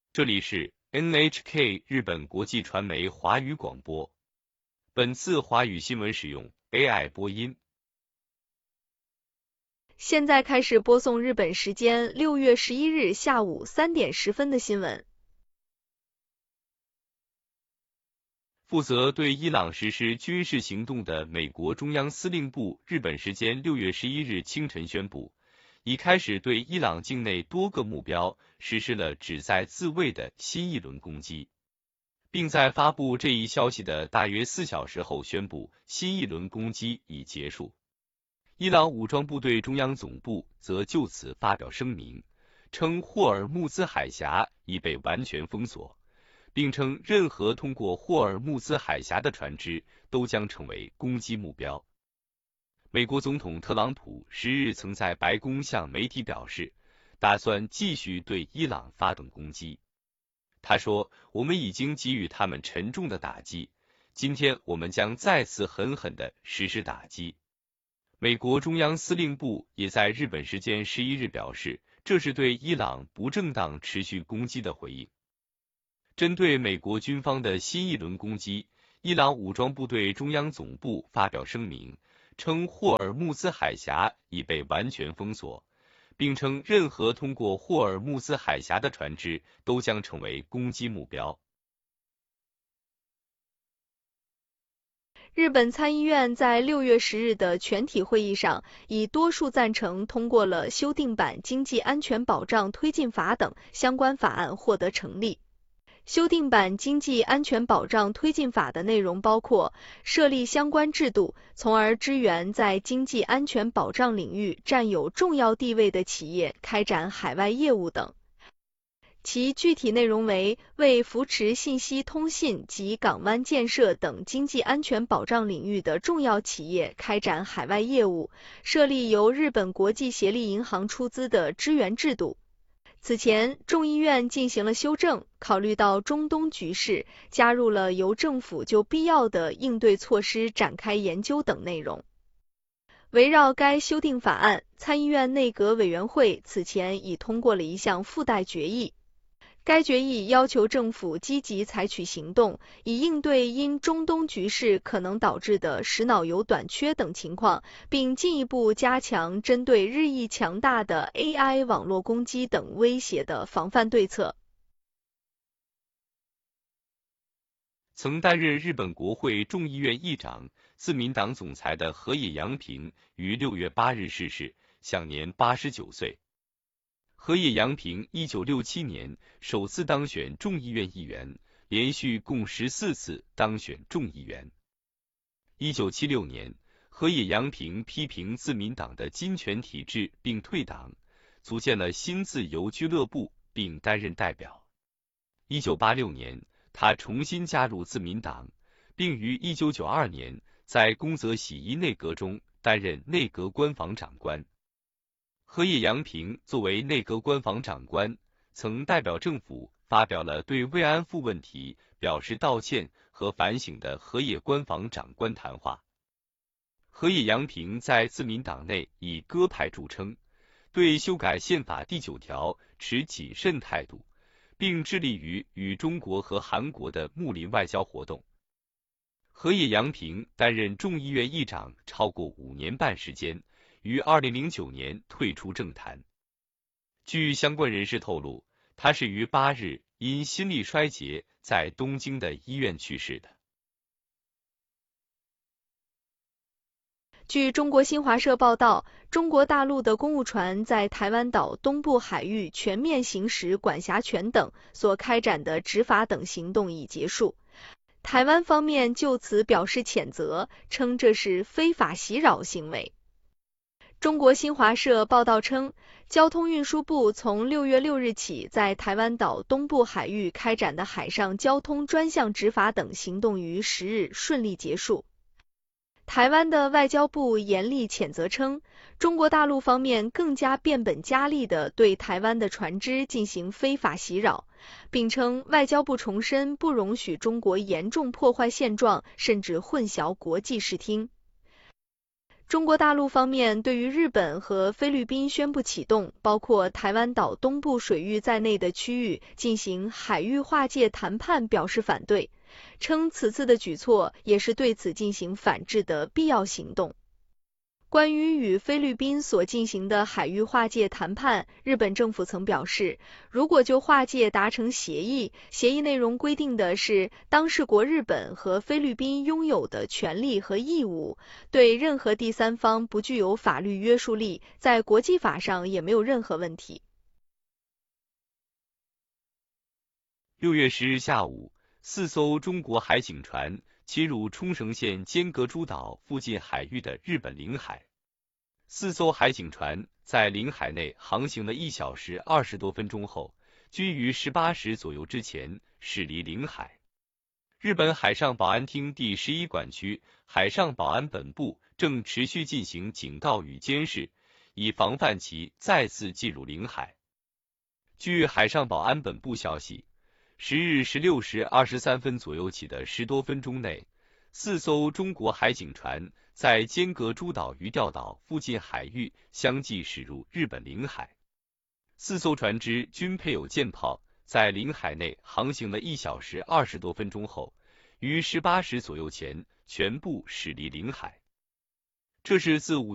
这里是 NHK 日本国际传媒华语广播。本次华语新闻使用 AI 播音。 现在开始播送日本时间6月11日下午3点10分的新闻。 负责对伊朗实施军事行动的美国中央司令部日本时间6月11日清晨宣布，已开始对伊朗境内多个目标实施了旨在自卫的新一轮攻击，并在发布这一消息的大约4小时后宣布新一轮攻击已结束。伊朗武装部队中央总部则就此发表声明，称霍尔木兹海峡已被完全封锁，并称任何通过霍尔木兹海峡的船只都将成为攻击目标。美国总统特朗普10日曾在白宫向媒体表示，打算继续对伊朗发动攻击。他说，我们已经给予他们沉重的打击，今天我们将再次狠狠地实施打击。美国中央司令部也在日本时间11日表示，这是对伊朗不正当持续攻击的回应。针对美国军方的新一轮攻击，伊朗武装部队中央总部发表声明，称霍尔木兹海峡已被完全封锁，并称任何通过霍尔木兹海峡的船只都将成为攻击目标。 日本参议院在6月10日的全体会议上，以多数赞成通过了修订版经济安全保障推进法等相关法案获得成立。修订版经济安全保障推进法的内容包括设立相关制度，从而支援在经济安全保障领域占有重要地位的企业开展海外业务等。其具体内容为为扶持信息通信及港湾建设等经济安全保障领域的重要企业开展海外业务，设立由日本国际协力银行出资的支援制度。此前，众议院进行了修正，考虑到中东局势，加入了由政府就必要的应对措施展开研究等内容。围绕该修订法案，参议院内阁委员会此前已通过了一项附带决议。该决议要求政府积极采取行动，以应对因中东局势可能导致的石脑油短缺等情况，并进一步加强针对日益强大的 AI 网络攻击等威胁的防范对策。 曾担任日本国会众议院议长、自民党总裁的河野洋平于6月8日逝世，享年89岁。河野洋平1967年首次当选众议院议员，连续共14次当选众议员。1976年，河野洋平批评自民党的金权体制并退党，组建了新自由俱乐部并担任代表。1986年，他重新加入自民党，并于1992年在宫泽喜一内阁中担任内阁官房长官。河野洋平作为内阁官房长官，曾代表政府发表了对慰安妇问题表示道歉和反省的河野官房长官谈话。河野洋平在自民党内以鸽派著称，对修改宪法第9条持谨慎态度，并致力于与中国和韩国的睦邻外交活动。河野洋平担任众议院议长超过5年半时间，于2009年退出政坛。据相关人士透露，他是于8日因心力衰竭在东京的医院去世的。 据中国新华社报道，中国大陆的公务船在台湾岛东部海域全面行使管辖权等所开展的执法等行动已结束。台湾方面就此表示谴责，称这是非法袭扰行为。中国新华社报道称，交通运输部从6月6日起在台湾岛东部海域开展的海上交通专项执法等行动于10日顺利结束。台湾的外交部严厉谴责称，中国大陆方面更加变本加厉地对台湾的船只进行非法袭扰，并称外交部重申不容许中国严重破坏现状，甚至混淆国际视听。 中国大陆方面对于日本和菲律宾宣布启动包括台湾岛东部水域在内的区域进行海域划界谈判表示反对，称此次的举措也是对此进行反制的必要行动。关于与菲律宾所进行的海域划界谈判，日本政府曾表示，如果就划界达成协议，协议内容规定的是当事国日本和菲律宾拥有的权利和义务，对任何第三方不具有法律约束力，在国际法上也没有任何问题。 6月10日下午，4艘中国海警船侵入冲绳县尖阁诸岛附近海域的日本领海。4艘海警船在领海内航行了1小时20多分钟后，均于18时左右之前驶离领海。日本海上保安厅第11管区海上保安本部正持续进行警告与监视，以防范其再次进入领海。据海上保安本部消息，10日16时23分左右起的10多分钟内，4艘中国海警船在尖阁诸岛鱼钓岛附近海域相继驶入日本领海。4艘船只均配有舰炮，在领海内航行了1小时20多分钟后，于18时左右前全部驶离领海。这是自5